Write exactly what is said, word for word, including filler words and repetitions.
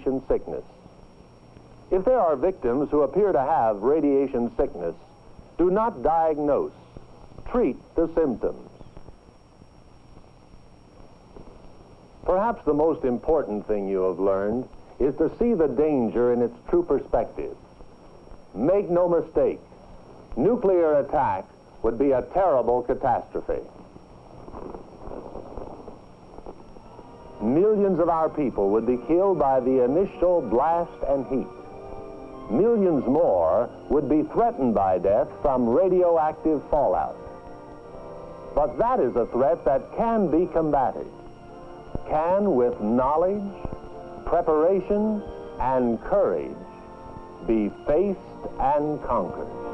radiation sickness. If there are victims who appear to have radiation sickness, do not diagnose, treat the symptoms. Perhaps the most important thing you have learned is to see the danger in its true perspective. Make no mistake, nuclear attack would be a terrible catastrophe. Millions of our people would be killed by the initial blast and heat. Millions more would be threatened by death from radioactive fallout. But that is a threat that can be combated, can, with knowledge, preparation, and courage, be faced and conquered.